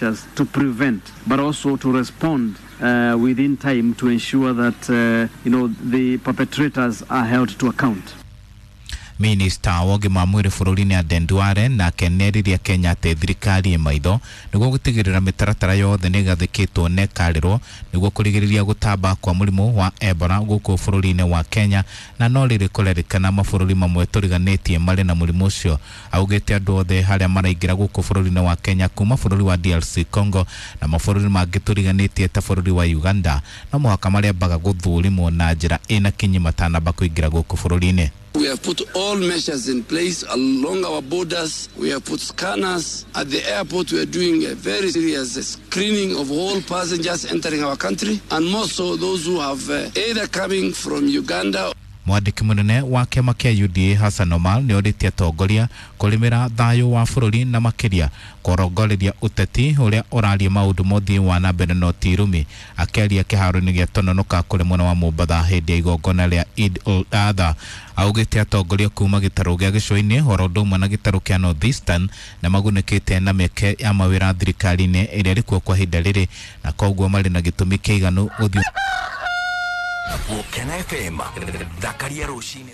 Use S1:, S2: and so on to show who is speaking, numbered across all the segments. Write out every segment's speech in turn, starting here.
S1: measures to prevent, but also to respond within time to ensure that the perpetrators are held to account.
S2: Minister woge mamwire furulini Aden Duale na keneriria Kenya te thirikari maitho niguo gutigirira mitaratara yothe nigathikitwo nekariro niguo kurigiriria gutamba kwa murimu wa Ebola guku furulini wa Kenya na no riri kulerikana mafururi mamwe turiganitie mari na murimu ucio augite andu othe haria maraingira guku furulini wa Kenya kuma fururi wa DRC Congo na mafururi mangi turiganitie ta fururi wa Uganda no muhaka maria baga guthurimwo na njira ina kinyi matanamba kuingira guku furulini.
S3: We have put all measures in place along our borders. We have put scanners. At the airport, we are doing a very serious screening of all passengers entering our country, and more so those who have either coming from Uganda.
S2: Mwadiki munene wa kiama kia UDA Hassan Omar ni oritie atongoria kulimira thayo wa bururi na makiria kurongoreria uteti uria uraria maundu mothi wa na mbere no tirumi akeria kiharo-ini gia Tononoka kuri mwena wa Mombatha hindi ya igongona ria Eid al-Adha augite atongoria kuma gitaro gia gicoi-ini horondo mwana gitaro kia North Eastern na magunikite na meke ya mawira thirikari-ini iria rikuo kwa hinda riri na koguo mari na gitumi kiiganu uthio
S4: Gukena FM Dakaria Roshini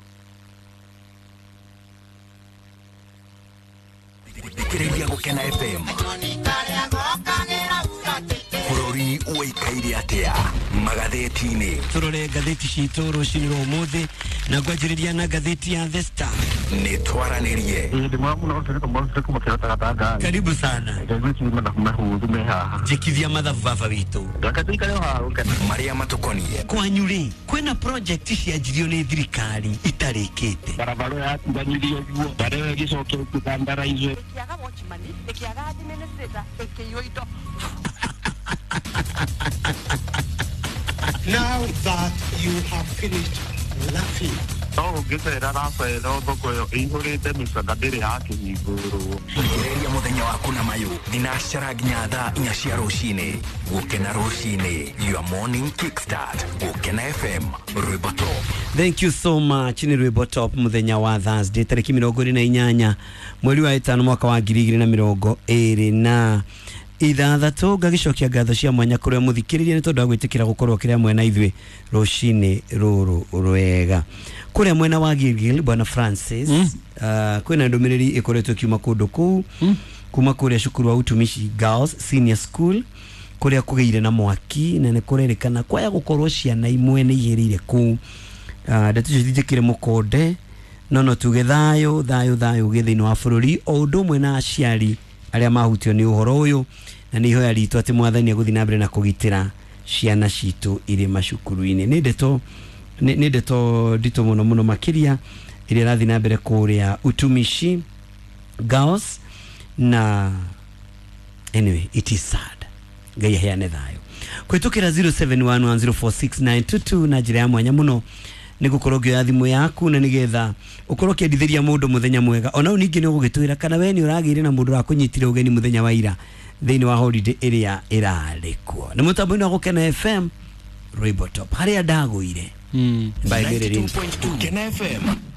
S4: Dikireria Gukena FM Kurori uikairi atia magatheti-ini
S5: turore gatheti citu rucini rwa umuthi na ngwanjiriria na gatheti ya The Star
S4: ni twaranirie
S5: karibu sana jikithia mathabu baba witu
S4: maria matukonie
S5: kwanyuri kwena project cianjirio ni thirikari itarikite
S6: barabara ya tuganyirio guo bare gicoke kugandara izwe
S7: kiaga watchmani kiaga administrator ekiyo ito.
S8: Now that you have finished laughing,
S6: gitera Rafael thoko ihurite misandabiri yake higuru
S4: Dikireria muthenya waku na mayu dinashara nginya thaa 4 cia rucini Gukena rucini your morning kickstart Gukena FM Rwimbo Top.
S5: Thank you so much. Ni Rwimbo Top muthenya wa Thursday tariki 28 mweri wa 5 mwaka wa 2020 ithathatũ ngagicokia ngatho cia mwanya kũrĩa mũthikĩrĩria nĩ tondũ wa gwĩtĩkĩra gũkorwo kĩrĩa mwena ithuĩ rũcinĩ rũrũ rwega kũrĩa mwena wa Gilgil bwana Francis kwĩna ndũmĩrĩri ĩkoretwo kiuma kũndũ kũu kuma kũrĩa cukuru wa utumishi Girls Senior School kũrĩa kũgĩire na mwaki na nĩ kũrerĩkana kwaya gũkorwo ciana imwe nĩ igĩrĩire kũu ndeto icio ithikĩre mũkonde no tuge thayũ gĩthĩ-inĩ wa bũrũri o ũndũ ũmwe na aciari aria mahutio ni uhoro uyu na ni ihoya ritu ati mwathani aguthi na mbere na kugitira ciana citu iri macukuru-ini ni ndeto dito muno makiria iri rathi na mbere kuria utumishi Girls na anyway it is sad gaya heane thayo kwitukira 0711046922 na njira ya mwanya muno ni gukorogio ya thimu yaku na nigetha ukorwo kiendithiria mundu muthenya mwega ona uningi ni ugitwira kana we ni uragire na mundu rakunyitire ugeni muthenya wa ira thiini wa holiday area irarikwo ni mutambo ina Gukena FM Rwimbo Top haria ndaguire
S4: by Gukena FM